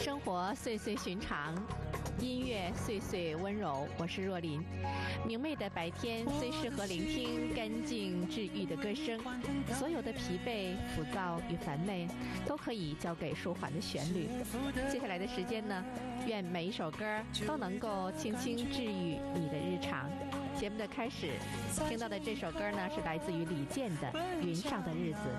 生活岁岁寻常，音乐岁岁温柔。我是若琳。明媚的白天最适合聆听干净治愈的歌声，所有的疲惫、浮躁与烦闷都可以交给舒缓的旋律。接下来的时间呢，愿每一首歌都能够轻轻治愈你的日常。节目的开始听到的这首歌呢，是来自于李健的《云上的日子》。